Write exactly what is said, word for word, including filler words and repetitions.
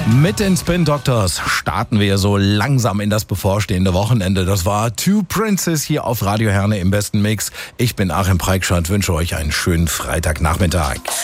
Mit den Spin Doctors starten wir so langsam in das bevorstehende Wochenende. Das war Two Princes hier auf Radio Herne im besten Mix. Ich bin Achim Preikschat, wünsche euch einen schönen Freitagnachmittag.